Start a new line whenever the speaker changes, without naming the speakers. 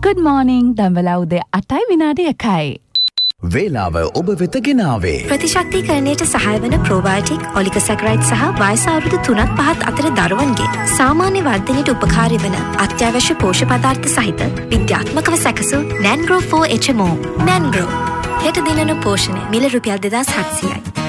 Good morning. දම්වලා උදේ 8:01.
වේලාව ඔබ වෙත ගෙනාවේ
ප්‍රතිශක්තිකරණයට සහාය වන ප්‍රෝබයෝටික් ඔලිගොසැකරයිඩ් සහ වයස අවුරුදු 3-5 අතර දරුවන්ගේ සාමාන්‍ය වර්ධනයට උපකාරී වන අත්‍යවශ්‍ය පෝෂක පදාර්ථ සහිත විද්‍යාත්මකව සැකසූ Nangro 4 HMO. Nangro හෙට දිනන පෝෂණය මිල රුපියල් 2700යි.